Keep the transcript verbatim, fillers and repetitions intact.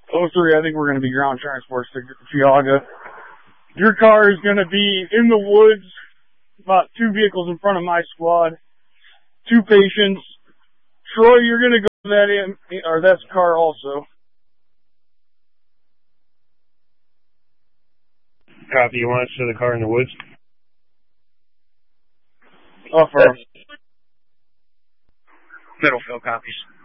oh three, I think we're going to be ground transport to Geauga. Your car is going to be in the woods, about two vehicles in front of my squad, two patients. Troy, you're going to go to that in, or that's car also. Copy. You want us to the car in the woods? Affirm. Middlefield copies.